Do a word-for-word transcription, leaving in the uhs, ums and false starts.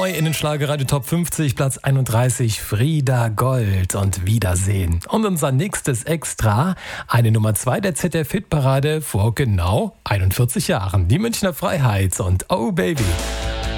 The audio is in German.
neu in den Schlagerradio Top fünfzig, Platz einunddreißig, Frieda Gold und Wiedersehen. Und unser nächstes Extra, eine Nummer zwei der Z D F-Hitparade vor genau einundvierzig Jahren. Die Münchner Freiheit und Oh Baby.